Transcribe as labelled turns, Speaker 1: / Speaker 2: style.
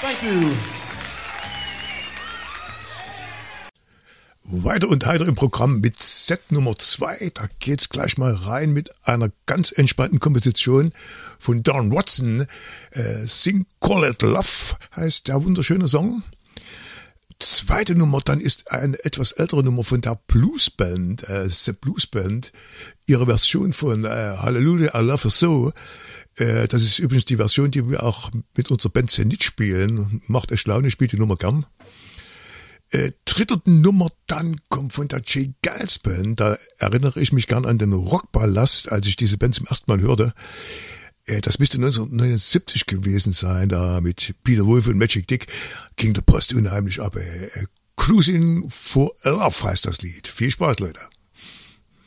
Speaker 1: Thank you.
Speaker 2: Weiter und heiter im Programm mit Set Nummer 2. Da geht's gleich mal rein mit einer ganz entspannten Komposition von Don Watson. Sing Call It Love heißt der wunderschöne Song. Zweite Nummer dann ist eine etwas ältere Nummer von der Bluesband, The Bluesband. Ihre Version von Hallelujah, I Love Her So. Das ist übrigens die Version, die wir auch mit unserer Band Zenit spielen. Macht echt Laune, spielt die Nummer gern. Dritte Nummer dann kommt von der J. Geils Band. Da erinnere ich mich gern an den Rockballast, als ich diese Band zum ersten Mal hörte. Das müsste 1979 gewesen sein, da mit Peter Wolf und Magic Dick ging der Post unheimlich ab. Cruising for Love heißt das Lied. Viel Spaß, Leute.